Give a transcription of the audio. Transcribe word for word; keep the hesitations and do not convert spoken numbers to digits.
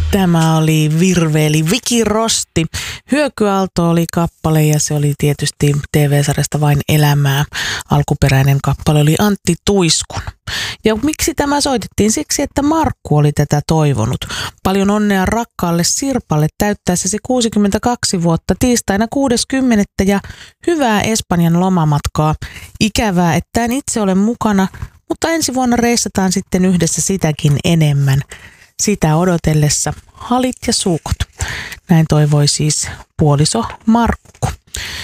Tämä oli virveeli Viki Rosti. Hyökyaalto oli kappale ja se oli tietysti T V-sarjasta Vain elämää. Alkuperäinen kappale oli Antti Tuiskun. Ja miksi tämä soitettiin? Siksi, että Markku oli tätä toivonut. Paljon onnea rakkaalle Sirpalle täyttäessäsi kuusikymmentäkaksi vuotta tiistaina kuudes kymmenettä ja hyvää Espanjan lomamatkaa. Ikävää, että en itse ole mukana, mutta ensi vuonna reissataan sitten yhdessä sitäkin enemmän. Sitä odotellessa halit ja suukot. Näin toivoi siis puoliso Markku.